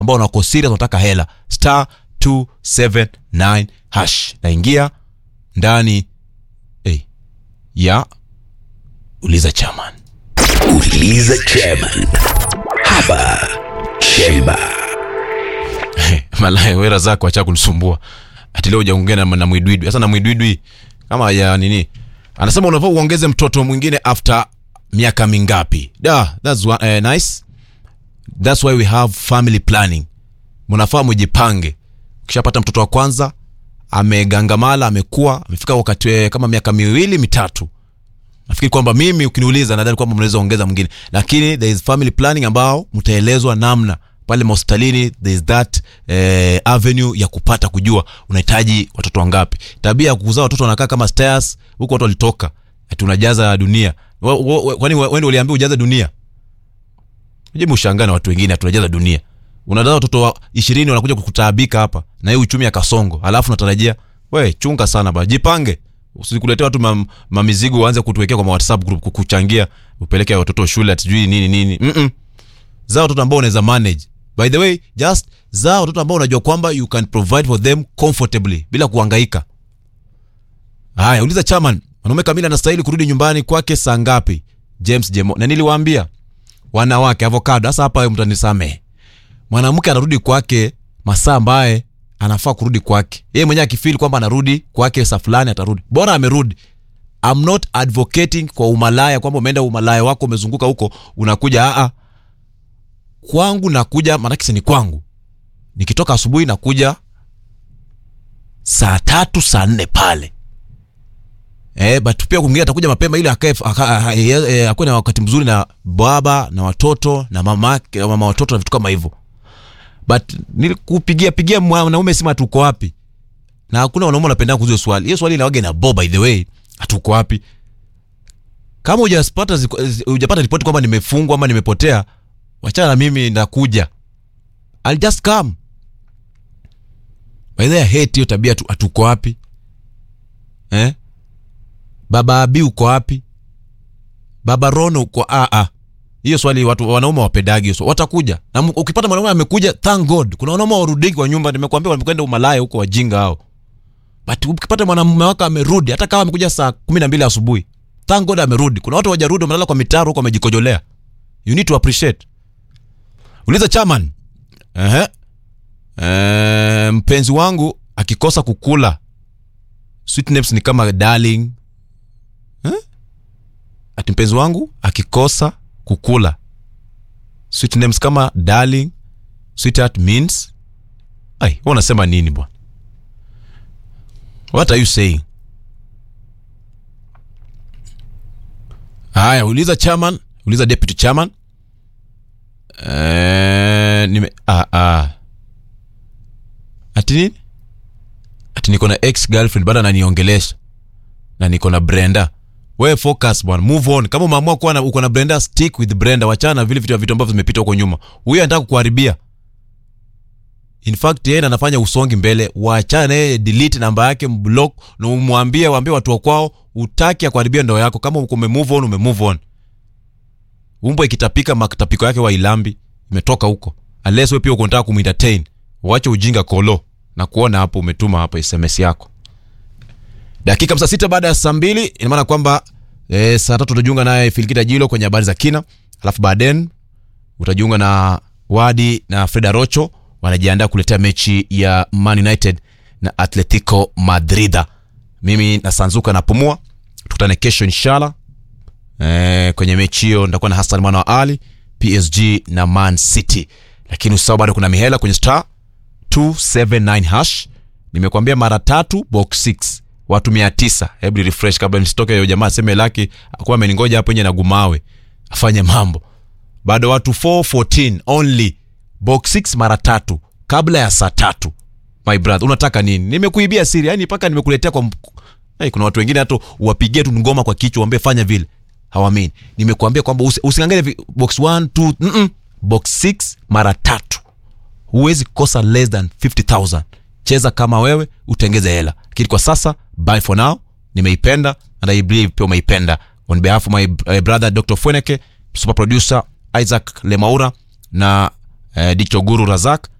ambao wako serious wanataka hela. Star 279 hash. Naingia ndani ya Uliza Chairman. Uliza Chairman. Hapa Chemba. Malaya wewe zako acha kunisumbua. Ati leo hujaongea na Mwidwidwi. Sasa na Mwidwidwi kama ya nini? Anasema unafaa uongeze mtoto mwingine after miaka mingapi? That's nice. That's why we have family planning. Mnafaa mjipange. Ukishapata mtoto wa kwanza, amegangamala, amekuwa, amefika wakati kama miaka 2-3. Nafikiri kwamba mimi ukiniuliza nadhani kwamba mnaweza ongeza mwingine. Lakini there is family planning ambao mtaelezwa namna pale hospitalini. There is that avenue ya kupata kujua unahitaji watoto wangapi. Tabia ya kuzaa watoto wanakaa kama stairs, huko watu walitoka. Ati unajaza dunia. Kwani wewe ndio uliambiwa ujaze dunia? Unje mshangaa na watu wengine tunajaza dunia. Unadai watoto 20 wanakuja kukutaabika hapa na hiyo uchumi ya kasongo. Alafu unatarajia wewe chunga sana ba. Jipange. Usikuletee watu mamizigo waanze kutuwekea kwa WhatsApp group kukuchangia upeleke watoto shule atijui nini. Zao watoto ambao unaweza manage. By the way, just zao watoto ambao unajua kwamba you can provide for them comfortably bila kuhangaika. Haya, Uliza Chairman, mwanaume kamili anastahili kurudi nyumbani kwake saa ngapi? James Jemo. Na niliwaambia wanawake avocado, sasa hapa mtanisamehe. Mwanamke anarudi kwake masaa ambaye anafaa kurudi kwake. Yeye mwenyewe akifeel kwamba anarudi kwake saa fulani atarudi. Bora amerudi. I'm not advocating kwa umalaya kwamba umeenda umalaya wako umezunguka huko unakuja kwangu nakuja maana ni kwangu. Nikitoka asubuhi nakuja saa 3 saa 4 pale. But pia kumwingine atakuja mapema ili akae na wakati mzuri na baba na watoto na mama watoto na vitu kama hivyo. But nilikupigia mwanaume sima tuko wapi? Na hakuna wanaume wanapenda kuuliza swali. Hiyo swali inawaga na bob by the way. Atuko wapi? Kama hujapata ripoti kwamba nimefungwa ama nimepotea, wachana na mimi ndakuja. I'll just come. By the way, I hate hiyo tabia atuko wapi? Baba Abi uko wapi? Baba Rono uko hiyo swali watu wanaume wapendagi hiyo. Watakuja. Na ukipata mwanaume amekuja, thank God. Kuna wanaume warudiki kwa nyumba, nimekuambia wamekwenda umalaya huko wajinga hao. But ukipata mwanamume wako amerudi, hata kama amekuja saa 12 asubuhi, thank God amerudi. Kuna watu wajarudi wamelala kwa mitaro huko wamejikojolea. You need to appreciate. Uliza Chairman. Mpenzi wangu akikosa kukula, sweet names ni kama darling. Ati mpenzi wangu akikosa kukula, sweet names kama darling, sweetheart means wewe unasema nini bwana? What are you saying? Haya, Uliza Chairman, Uliza Deputy Chairman. Ati nini? Ati niko na ex girlfriend bado ananiongelesha. Na niko na Brenda. Wewe focus bwana, move on. Kama umeamua kuwa uko na Brenda, stick with Brenda. Wachana na vile vitu ambavyo vimepita huko nyuma. Huyu anataka kukuharibia. In fact yeye anafanya usongi mbele. Wachana yeye, delete namba yake, mblock na waambie watu wa kwao utaki kuharibia ndoa yako. Kama uko umemove on. Umbo ikitapika makitapiko yake wa ilambi imetoka huko. Unless wewe pia uko unataka kumentertain. Waache ujinga kolo na kuona hapo umetuma hapo SMS yako. Dakika 6 baada ya saa 2, ina maana kwamba saa 3 tutajiunga naye Filikita Jilo kwenye habari za kina. Alafu baadaye utajiunga na Wadi na Freda Rocho, wanajiandaa kuletea mechi ya Man United na Atletico Madrid. Mimi nasanzuka na pumua. Tukutane kesho inshallah. Kwenye mechi hiyo nitakuwa na Hassan Mwana wa Ali, PSG na Man City. Lakini usahau bado kuna mihela kwenye star 279 hash. Nimekuambia mara 3 box 6. Watu 900. Hebu refresh kabla nisitoke hiyo jamaa sema laki akuwa ameningoja hapo nje na gumawe afanye mambo. Bado watu 414 only box 6 mara 3 kabla ya saa 3. My brother, unataka nini? Nimekuibia siri, yani paka nimekuletea kwa kuna watu wengine hata uwapigie tu ngoma kwa kichwa waambie fanya vile. Hawaamini. Nimekuambia kwamba usiangalie box 1 2 box 6 mara 3. Huwezi kosa less than 50,000. Cheza kama wewe utengeze hela. Lakini kwa sasa bye for now. Nimeipenda and I believe pia umeipenda. On behalf of my brother Dr. Fweneke, super producer Isaac Lemaura na Dicho Guru Razak